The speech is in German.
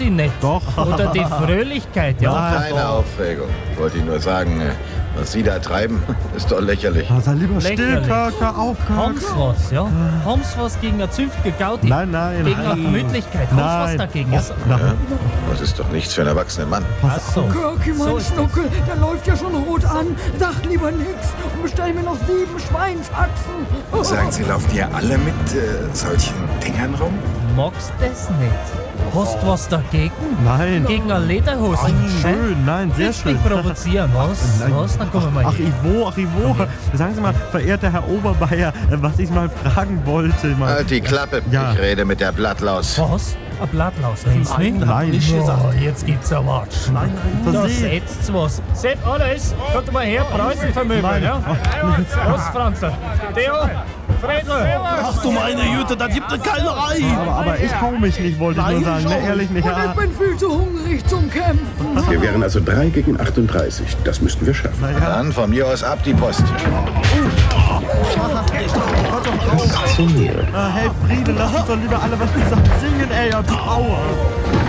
Sie nicht. Doch. Oder die Fröhlichkeit, ja. Keine Aufregung. Ich wollte Ihnen nur sagen, was Sie da treiben, ist doch lächerlich. Sei lieber still, Lächerlich. Hör auf, Haben's was, ja? Haben's was gegen eine zünftige Gaudi? Nein. Gegen eine Gemütlichkeit? Haben's was dagegen? Ja. Ja? Das ist doch nichts für einen erwachsenen Mann. Ach so. Kirky, mein So ist Schnuckel, der läuft ja schon rot an. Sag lieber nix und bestell mir noch 7 Schweinshaxen. Sagen Sie, lauft ihr alle mit solchen Dingern rum? Magst das nicht? Hast du was dagegen? Nein. Gegen eine Lederhose? Schön, nein, sehr Willst schön. mich provozieren, was? Nein. Was? Dann kommen wir mal Ach, hin. Ivo. Sagen Sie mal, verehrter Herr Oberbayer, was ich mal fragen wollte. Halt die Klappe. Ja. Ich rede mit der Blattlaus. Was? Ein Blattlaus, rennst du nicht? Nein. Oh, jetzt gibt's ein Watsch. Da setzt was. Seht alles. Kommt mal her, Preußen vermöbeln, ja? Was, Franzl? Theo? Fredel? Ach du meine Jüte, das gibt eine Keilerei. Aber ich hau mich nicht, wollte ich nur sagen. Ne, ehrlich nicht. Und Ja. ich bin viel zu hungrig zum Kämpfen. Wir wären also 3 gegen 38. Das müssten wir schaffen. Dann von mir aus ab die Post. Hey Friede, lass uns doch lieber alle was zusammen singen, ey. Aua.